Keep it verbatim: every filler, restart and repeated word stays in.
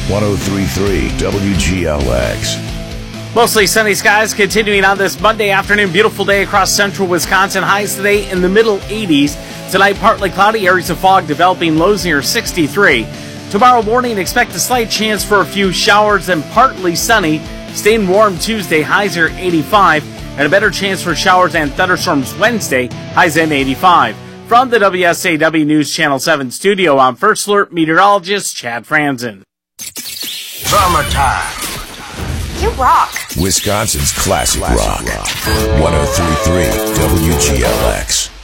one oh three point three W G L X. Mostly sunny skies continuing on this Monday afternoon. Beautiful day across central Wisconsin. Highs today in the middle eighties. Tonight, partly cloudy, areas of fog developing, lows near sixty-three. Tomorrow morning, expect a slight chance for a few showers and partly sunny. Staying warm Tuesday, highs are eighty-five. And a better chance for showers and thunderstorms Wednesday, highs in eighty-five. From the W S A W News Channel seven studio, I'm First Alert meteorologist Chad Franzen. Summertime. You rock. Wisconsin's classic, classic rock. rock. one oh three point three W G L X.